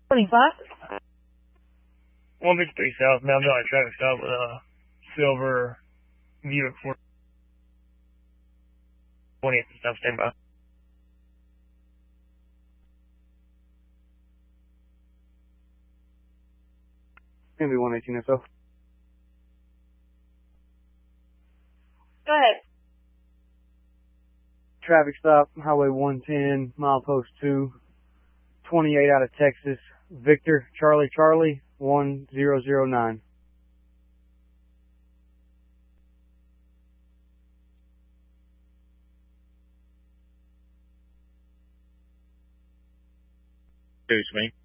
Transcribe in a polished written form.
25. 153 South, Mountain Valley traffic stop with a silver Buick 420 at the stop, stand by. Gonna be 118 SO. Go ahead. Traffic stop, Highway 110, milepost 2, 28 out of Texas, Victor, Charlie, 1009. Excuse me.